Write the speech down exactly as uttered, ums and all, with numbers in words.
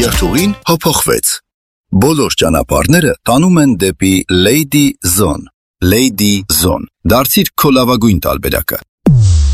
Երթուղին հոփոխվեց։ Բոլոր ճանապարհները տանում են դեպի Lady Zone։ Lady Zone։ Դարձիր քո լավագույն տարբերակը։